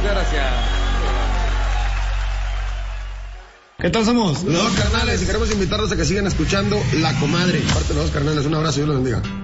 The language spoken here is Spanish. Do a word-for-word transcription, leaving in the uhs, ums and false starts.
Muchas gracias. ¿Qué tal somos? Los dos carnales, y queremos invitarlos a que sigan escuchando La Comadre. Parte de los dos carnales, un abrazo y Dios los bendiga.